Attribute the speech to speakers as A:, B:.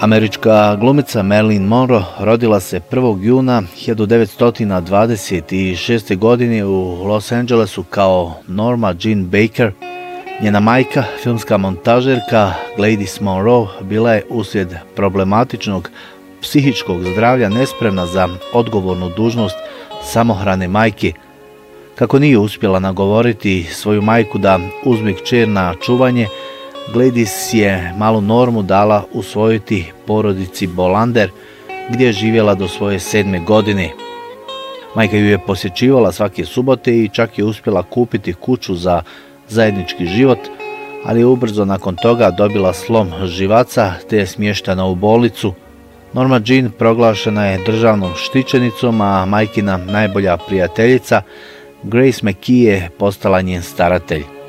A: Američka glumica Marilyn Monroe rodila se 1. juna 1926. godine u Los Angelesu kao Norma Jean Baker. Njena majka, filmska montažerka Gladys Monroe, bila je uslijed problematičnog psihičkog zdravlja nespremna za odgovornu dužnost samohrane majke. Kako nije uspjela nagovoriti svoju majku da uzme kćer na čuvanje, Gladys je malu Normu dala usvojiti porodici Bolander, gdje je živjela do svoje 7. godine. Majka ju je posjećivala svake subote i čak je uspjela kupiti kuću za zajednički život, ali je ubrzo nakon toga dobila slom živaca te je smještena u bolnicu. Norma Jean proglašena je državnom štićenicom, a majkina najbolja prijateljica Grace McKee je postala njen staratelj.